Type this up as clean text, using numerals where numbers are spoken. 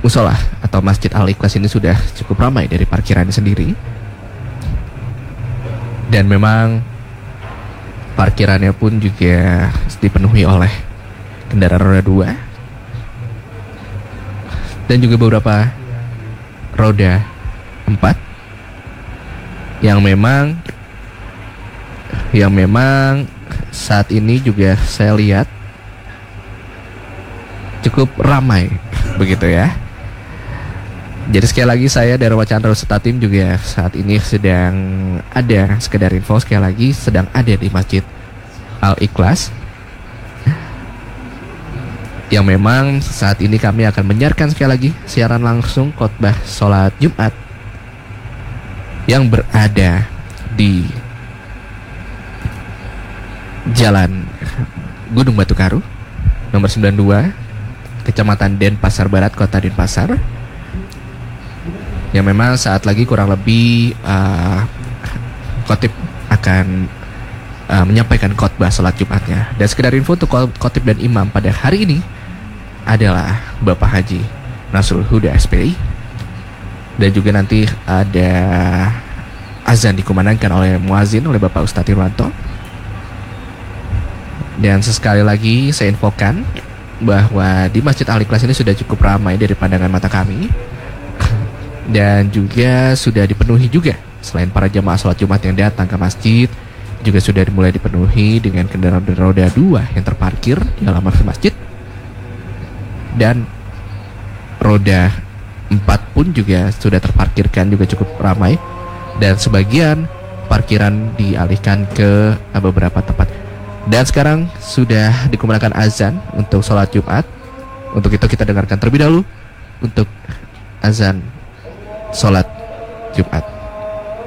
musola atau Masjid Al-Ikhlas ini sudah cukup ramai dari parkirannya sendiri. Dan memang parkirannya pun juga dipenuhi oleh kendaraan roda 2 dan juga beberapa roda 4 yang memang saat ini juga saya lihat cukup ramai begitu ya. Jadi sekali lagi saya dari Wacandra serta tim juga saat ini sedang ada, sekedar info sekali lagi, sedang ada di Masjid Al-Ikhlas, yang memang saat ini kami akan menyiarkan sekali lagi siaran langsung khotbah sholat Jumat yang berada di Jalan Gunung Batu Karu nomor 92, Kecamatan Denpasar Barat, Kota Denpasar, yang memang saat lagi kurang lebih khotib akan menyampaikan khotbah sholat Jumatnya. Dan sekedar info untuk khotib dan imam pada hari ini adalah Bapak Haji Nasrul Huda SPI, dan juga nanti ada azan dikumandangkan oleh muazin oleh Bapak Ustadz Irwanto. Dan sesekali lagi saya infokan bahwa di Masjid Al-Ikhlas ini sudah cukup ramai dari pandangan mata kami, dan juga sudah dipenuhi juga. Selain para jamaah sholat Jumat yang datang ke masjid, juga sudah mulai dipenuhi dengan kendaraan roda 2 yang terparkir di halaman masjid, dan roda 4 pun juga sudah terparkirkan juga cukup ramai, dan sebagian parkiran dialihkan ke beberapa tempat. Dan sekarang sudah dikumandangkan azan untuk sholat Jumat. Untuk itu kita dengarkan terlebih dahulu untuk azan sholat Jumat.